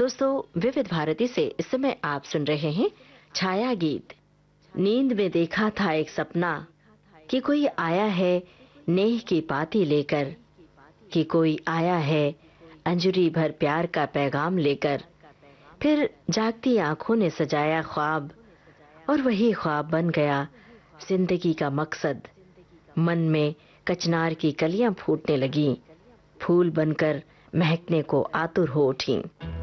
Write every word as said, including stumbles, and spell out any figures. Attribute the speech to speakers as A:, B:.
A: दोस्तों, विविध भारती से इस समय आप सुन रहे हैं छाया गीत। नींद में देखा था एक सपना कि कोई आया है नेह की पाती लेकर, कि कोई आया है अंजुरी भर प्यार का पैगाम लेकर। फिर जागती आंखों ने सजाया ख्वाब, और वही ख्वाब बन गया जिंदगी का मकसद। मन में कचनार की कलियां फूटने लगीं, फूल बनकर महकने को आतुर हो उठीं।